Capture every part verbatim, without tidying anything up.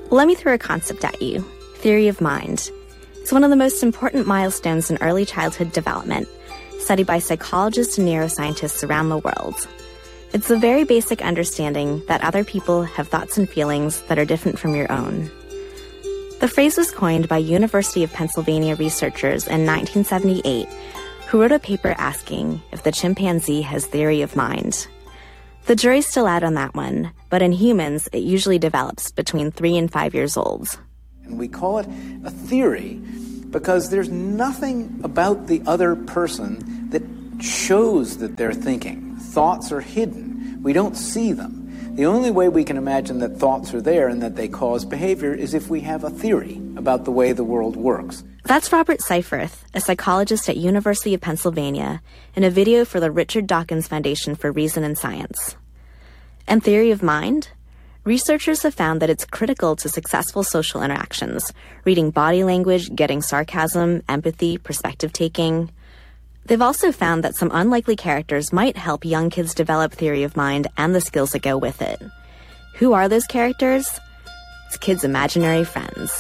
Let me throw a concept at you, theory of mind. It's one of the most important milestones in early childhood development, studied by psychologists and neuroscientists around the world. It's the very basic understanding that other people have thoughts and feelings that are different from your own. The phrase was coined by University of Pennsylvania researchers in nineteen seventy-eight, who wrote a paper asking if the chimpanzee has theory of mind. The jury's still out on that one, but in humans, it usually develops between three and five years old. And we call it a theory because there's nothing about the other person that shows that they're thinking. Thoughts are hidden. We don't see them. The only way we can imagine that thoughts are there and that they cause behavior is if we have a theory about the way the world works. That's Robert Seyfried, a psychologist at University of Pennsylvania, in a video for the Richard Dawkins Foundation for Reason and Science. And theory of mind? Researchers have found that it's critical to successful social interactions, reading body language, getting sarcasm, empathy, perspective-taking. They've also found that some unlikely characters might help young kids develop theory of mind and the skills that go with it. Who are those characters? It's kids' imaginary friends.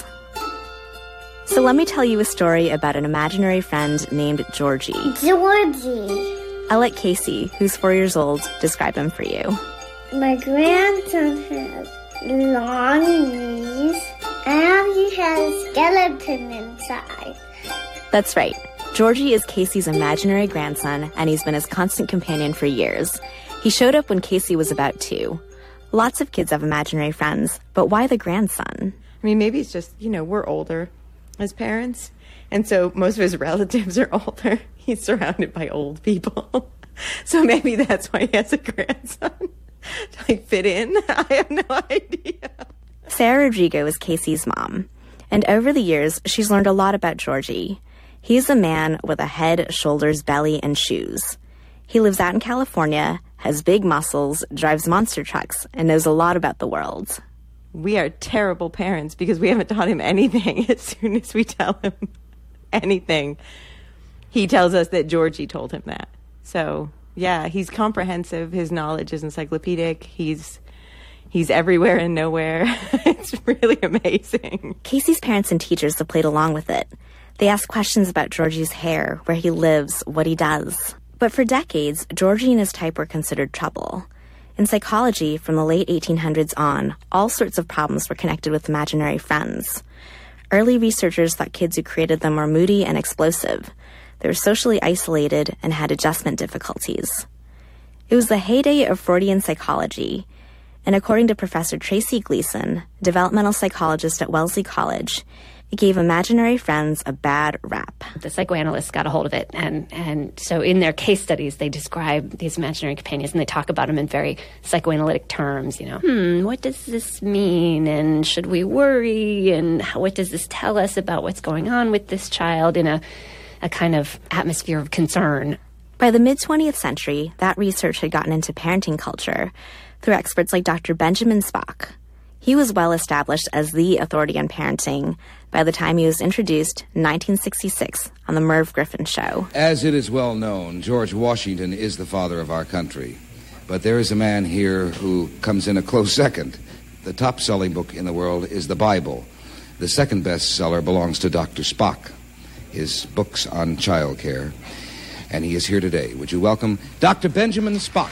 So let me tell you a story about an imaginary friend named Georgie. Georgie. I'll let Casey, who's four years old, describe him for you. My grandson has long knees, and he has a skeleton inside. That's right. Georgie is Casey's imaginary grandson, and he's been his constant companion for years. He showed up when Casey was about two. Lots of kids have imaginary friends, but why the grandson? I mean, maybe it's just, you know, we're older as parents, and so most of his relatives are older. He's surrounded by old people. So maybe that's why he has a grandson. To, like, fit in? I have no idea. Sarah Rodrigo is Casey's mom, and over the years, she's learned a lot about Georgie. He's a man with a head, shoulders, belly, and shoes. He lives out in California, has big muscles, drives monster trucks, and knows a lot about the world. We are terrible parents because we haven't taught him anything. As soon as we tell him anything, he tells us that Georgie told him that. So, yeah, he's comprehensive. His knowledge is encyclopedic. He's he's everywhere and nowhere. It's really amazing. Casey's parents and teachers have played along with it. They ask questions about Georgie's hair, where he lives, what he does. But for decades, Georgie and his type were considered trouble. In psychology, from the late eighteen hundreds on, all sorts of problems were connected with imaginary friends. Early researchers thought kids who created them were moody and explosive. They were socially isolated and had adjustment difficulties. It was the heyday of Freudian psychology, and according to Professor Tracy Gleason, developmental psychologist at Wellesley College, it gave imaginary friends a bad rap. The psychoanalysts got a hold of it, and, and so in their case studies, they describe these imaginary companions, and they talk about them in very psychoanalytic terms, you know. Hmm, what does this mean, and should we worry, and how, what does this tell us about what's going on with this child in a, a kind of atmosphere of concern. By the mid-twentieth century, that research had gotten into parenting culture through experts like Doctor Benjamin Spock. He was well established as the authority on parenting by the time he was introduced in nineteen sixty-six on the Merv Griffin Show. As it is well known, George Washington is the father of our country. But there is a man here who comes in a close second. The top-selling book in the world is the Bible. The second bestseller belongs to Doctor Spock, his books on child care. And he is here today. Would you welcome Doctor Benjamin Spock?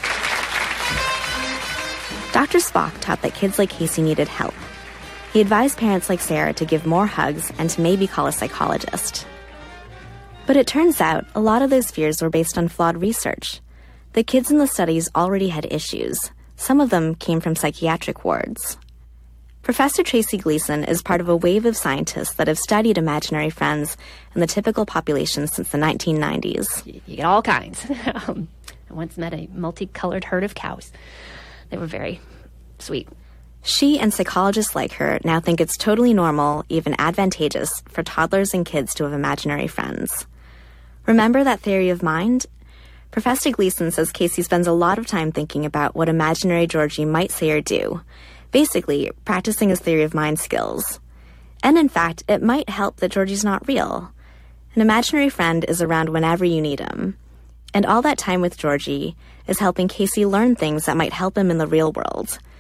Doctor Spock taught that kids like Casey needed help. He advised parents like Sarah to give more hugs and to maybe call a psychologist. But it turns out a lot of those fears were based on flawed research. The kids in the studies already had issues. Some of them came from psychiatric wards. Professor Tracy Gleason is part of a wave of scientists that have studied imaginary friends in the typical population since the nineteen nineties. You get all kinds. um, I once met a multicolored herd of cows. They were very sweet. She and psychologists like her now think it's totally normal, even advantageous, for toddlers and kids to have imaginary friends. Remember that theory of mind? Professor Gleason says Casey spends a lot of time thinking about what imaginary Georgie might say or do, basically practicing his theory of mind skills. And in fact, it might help that Georgie's not real. An imaginary friend is around whenever you need him. And all that time with Georgie is helping Casey learn things that might help him in the real world.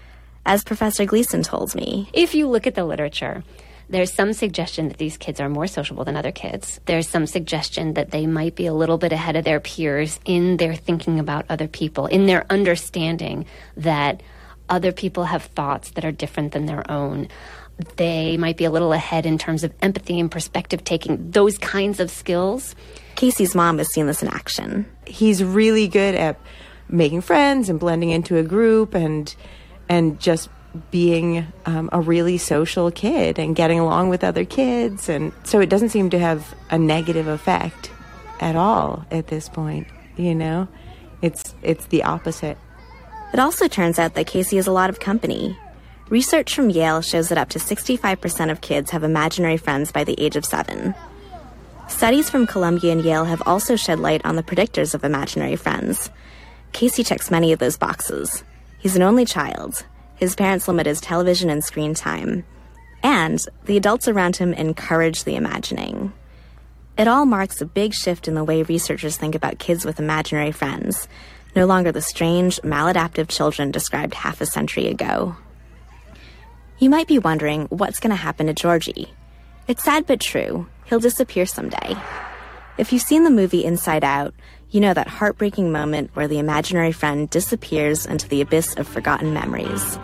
as Professor Gleason told me. If you look at the literature, there's some suggestion that these kids are more sociable than other kids. There's some suggestion that they might be a little bit ahead of their peers in their thinking about other people, in their understanding that other people have thoughts that are different than their own. They might be a little ahead in terms of empathy and perspective taking, those kinds of skills. Casey's mom has seen this in action. He's really good at making friends and blending into a group and and just being um, a really social kid and getting along with other kids. And so it doesn't seem to have a negative effect at all at this point, you know? It's it's the opposite. It also turns out that Casey has a lot of company. Research from Yale shows that up to sixty-five percent of kids have imaginary friends by the age of seven. Studies from Columbia and Yale have also shed light on the predictors of imaginary friends. Casey checks many of those boxes. He's an only child. His parents limit his television and screen time. And the adults around him encourage the imagining. It all marks a big shift in the way researchers think about kids with imaginary friends, no longer the strange, maladaptive children described half a century ago. You might be wondering what's going to happen to Georgie. It's sad but true. He'll disappear someday. If you've seen the movie Inside Out, you know that heartbreaking moment where the imaginary friend disappears into the abyss of forgotten memories.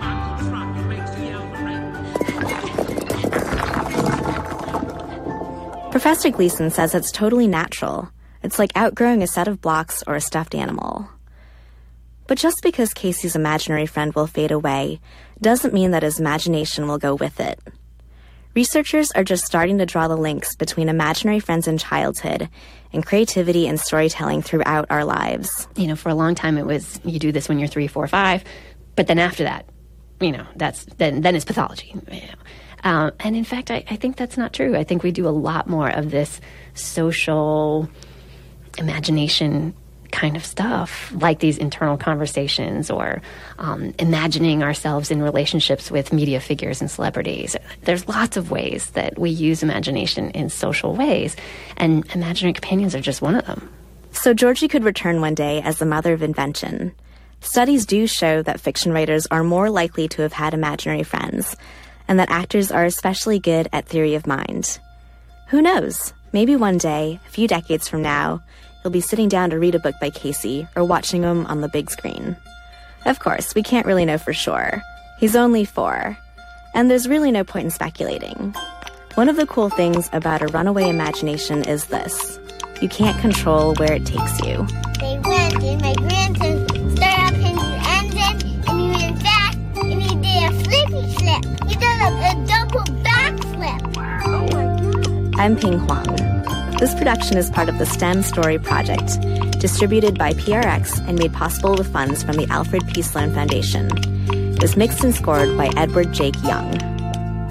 Professor Gleason says it's totally natural. It's like outgrowing a set of blocks or a stuffed animal. But just because Casey's imaginary friend will fade away doesn't mean that his imagination will go with it. Researchers are just starting to draw the links between imaginary friends in childhood and creativity and storytelling throughout our lives. You know, for a long time it was, you do this when you're three, four, five, but then after that, you know, that's then then it's pathology. You know. Um, and in fact, I, I think that's not true. I think we do a lot more of this social imagination kind of stuff, like these internal conversations or um, imagining ourselves in relationships with media figures and celebrities. There's lots of ways that we use imagination in social ways, and imaginary companions are just one of them. So Georgie could return one day as the mother of invention. Studies do show that fiction writers are more likely to have had imaginary friends, and that actors are especially good at theory of mind. Who knows? Maybe one day, a few decades from now, you'll be sitting down to read a book by Casey or watching him on the big screen. Of course, we can't really know for sure. He's only four, and there's really no point in speculating. One of the cool things about a runaway imagination is this: you can't control where it takes you. They went and my grandson started up his engine and he went back and he did a flippy flip. He did a, a double backflip. Oh my God. I'm Ping Huang. This production is part of the STEM Story Project, distributed by P R X and made possible with funds from the Alfred P. Sloan Foundation. It was mixed and scored by Edward Jake Young.